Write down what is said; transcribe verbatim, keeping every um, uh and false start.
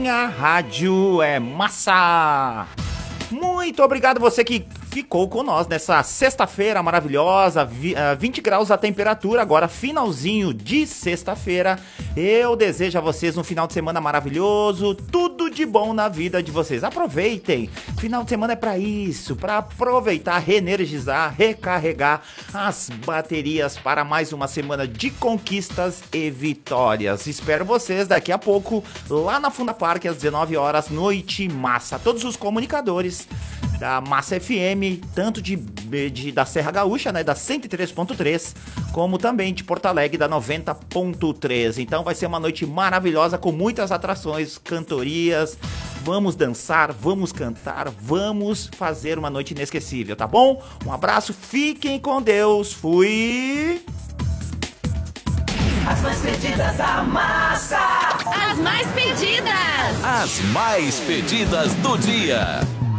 A rádio é massa! Muito obrigado você que ficou com nós nessa sexta-feira maravilhosa, vinte graus a temperatura, agora finalzinho de sexta-feira. Eu desejo a vocês um final de semana maravilhoso, tudo de bom na vida de vocês. Aproveitem, final de semana é pra isso, pra aproveitar, reenergizar, recarregar as baterias para mais uma semana de conquistas e vitórias. Espero vocês daqui a pouco lá na Funda Parque às dezenove horas, noite massa. Todos os comunicadores da Massa F M, tanto de, de da Serra Gaúcha, né, da cento e três ponto três, como também de Porto Alegre, da noventa ponto três. Então vai ser uma noite maravilhosa com muitas atrações, cantorias, vamos dançar, vamos cantar, vamos fazer uma noite inesquecível, tá bom? Um abraço, fiquem com Deus, fui! As mais pedidas da massa! As mais pedidas! As mais pedidas do dia!